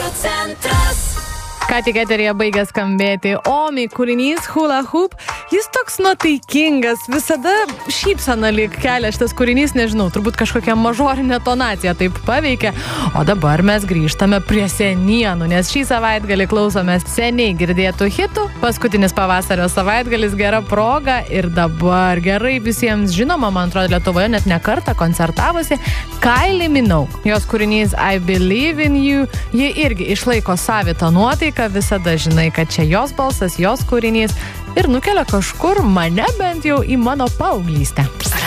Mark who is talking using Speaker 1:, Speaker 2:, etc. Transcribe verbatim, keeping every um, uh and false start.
Speaker 1: Ką tik eteryje baigė skambėti Omi kūrinys Hula Hoop. Jis toks nuotaikingas, visada šypsena lyg kelia šitas kūrinys, nežinau, turbūt kažkokia mažorinė tonacija taip paveikia. O dabar mes grįžtame prie senienų, nes šį savaitgalį klausomės seniai girdėtų hitų. Paskutinis pavasario savaitgalis, gera proga ir dabar gerai visiems žinoma, man atrodo, Lietuvoje net ne kartą koncertavosi Kylie Minogue. Jos kūrinys I Believe in You, ji irgi išlaiko savitą nuotaiką. Visada žinai, kad čia jos balsas, jos kūrinys ir nukelia kažkur mane bent jau į mano paauglystę.